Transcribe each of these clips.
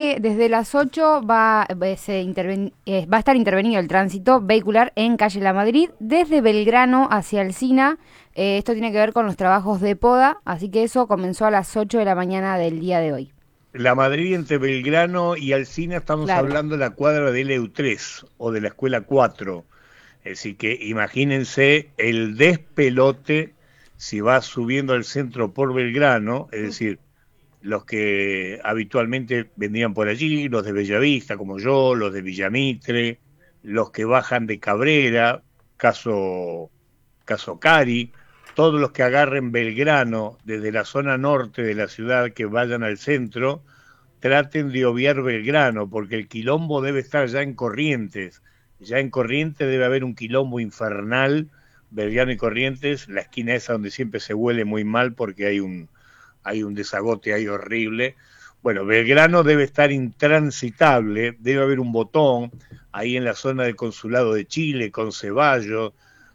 que desde las 8 va a estar intervenido el tránsito vehicular en calle La Madrid, desde Belgrano hacia Alsina. Esto tiene que ver con los trabajos de poda, así que eso comenzó a las 8 de la mañana del día de hoy. La Madrid entre Belgrano y Alsina estamos Claro. hablando de la cuadra del EU3 o de la Escuela 4. Así que imagínense el despelote si va subiendo al centro por Belgrano, es decir, los que habitualmente vendían por allí, los de Bellavista como yo, los de Villamitre, los que bajan de Cabrera, caso, caso Cari, todos los que agarren Belgrano desde la zona norte de la ciudad que vayan al centro, traten de obviar Belgrano, porque el quilombo debe estar ya en Corrientes. Ya en Corrientes debe haber un quilombo infernal, Belgrano y Corrientes, la esquina esa donde siempre se huele muy mal porque hay un desagote ahí horrible. Bueno, Belgrano debe estar intransitable, debe haber un botón ahí en la zona del consulado de Chile, con Ceballos,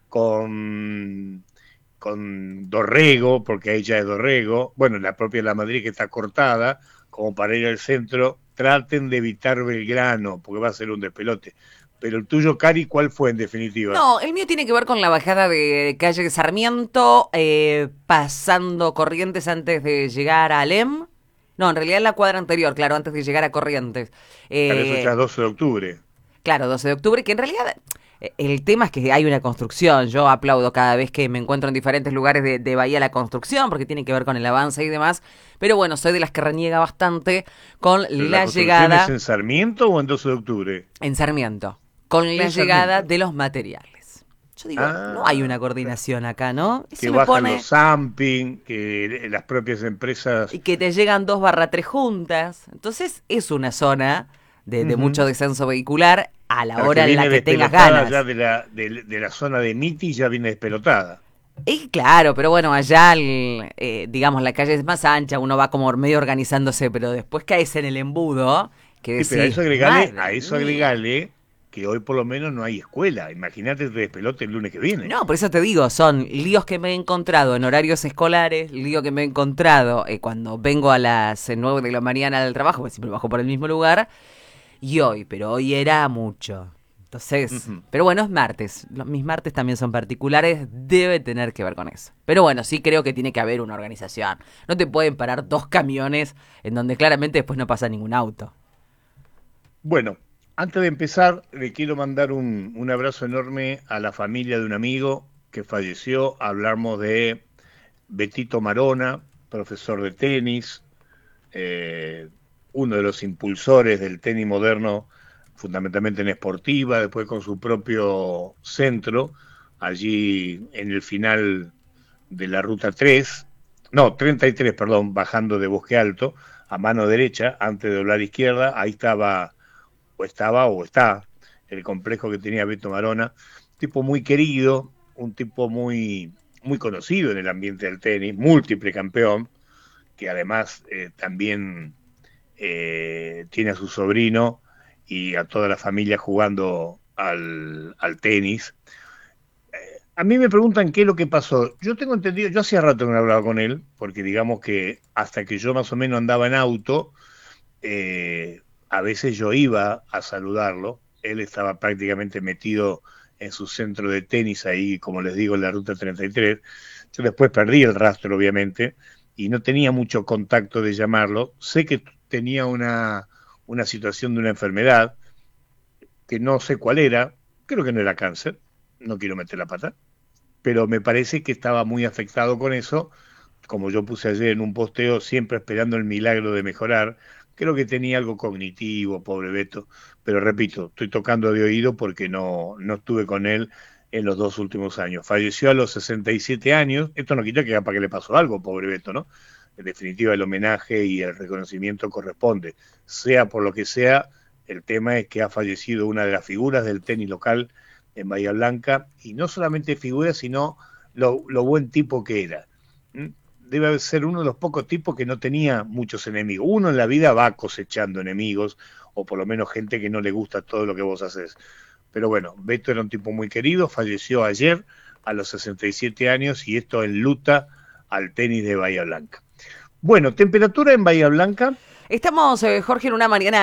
con Dorrego, porque ahí ya es Dorrego, bueno, la propia La Madrid que está cortada, como para ir al centro, traten de evitar Belgrano, porque va a ser un despelote. Pero el tuyo, Cari, ¿cuál fue en definitiva? No, el mío tiene que ver con la bajada de calle Sarmiento, pasando Corrientes antes de llegar a Alem. No, en realidad en la cuadra anterior, claro, antes de llegar a Corrientes. Claro, eso ya es 12 de octubre. Claro, 12 de octubre, que en realidad el tema es que hay una construcción. Yo aplaudo cada vez que me encuentro en diferentes lugares de Bahía la construcción, porque tiene que ver con el avance y demás. Pero bueno, soy de las que reniega bastante con ¿Pero la construcción llegada es en Sarmiento o en 12 de octubre? en Sarmiento, con la En llegada Sarmiento. de los materiales. Yo digo, no hay una Ah, coordinación acá, ¿no? que Eso me bajan pone... los zamping, que las propias empresas... Y que te llegan 2/3 juntas. Entonces es una zona de mucho descenso vehicular a la Claro, que hora en la viene que tengas despelotada ya ganas. de la zona de Miti, ya viene despelotada. Y claro, pero bueno, allá, digamos, la calle es más ancha, uno va como medio organizándose, pero después caes en el embudo, que Sí, pero decís, a madre eso mía. agregale que hoy por lo menos no hay escuela. Imagínate este despelote el lunes que viene. No, por eso te digo, son líos que me he encontrado en horarios escolares, lío que me he encontrado cuando vengo a las 9 de la mañana del trabajo, porque siempre bajo por el mismo lugar, y hoy, pero hoy era mucho. Entonces, Ujú. pero bueno, es martes. Mis martes también son particulares, debe tener que ver con eso. Pero bueno, sí creo que tiene que haber una organización. No te pueden parar dos camiones en donde claramente después no pasa ningún auto. Bueno, antes de empezar, le quiero mandar un abrazo enorme a la familia de un amigo que falleció. Hablamos de Betito Marona, profesor de tenis, eh, uno de los impulsores del tenis moderno, fundamentalmente en Sportiva, después con su propio centro, allí en el final de la ruta 3, no, 33, perdón, bajando de Bosque Alto, a mano derecha, antes de doblar izquierda, ahí estaba o está el complejo que tenía Beto Marona, un tipo muy querido, un tipo muy conocido en el ambiente del tenis, múltiple campeón, que además también tiene a su sobrino y a toda la familia jugando al tenis. A mí me preguntan qué es lo que pasó. Yo tengo entendido, yo hacía rato que no hablaba con él, porque digamos que hasta que yo más o menos andaba en auto, a veces yo iba a saludarlo. Él estaba prácticamente metido en su centro de tenis ahí, como les digo, en la ruta 33. Yo después perdí el rastro, obviamente, y no tenía mucho contacto de llamarlo. Sé que tenía una situación de una enfermedad, que no sé cuál era, creo que no era cáncer, no quiero meter la pata, pero me parece que estaba muy afectado con eso, como yo puse ayer en un posteo, siempre esperando el milagro de mejorar. Creo que tenía algo cognitivo, pobre Beto, pero repito, estoy tocando de oído porque no estuve con él en los 2 últimos años. Falleció a los 67 años, esto no quita que capaz que le pasó algo, pobre Beto, ¿no? En definitiva, el homenaje y el reconocimiento corresponde. Sea por lo que sea, el tema es que ha fallecido una de las figuras del tenis local en Bahía Blanca, y no solamente figura, sino lo buen tipo que era. Debe ser uno de los pocos tipos que no tenía muchos enemigos. Uno en la vida va cosechando enemigos, o por lo menos gente que no le gusta todo lo que vos haces. Pero bueno, Beto era un tipo muy querido, falleció ayer a los 67 años y esto enluta al tenis de Bahía Blanca. Bueno, temperatura en Bahía Blanca. Estamos, Jorge, en una mañana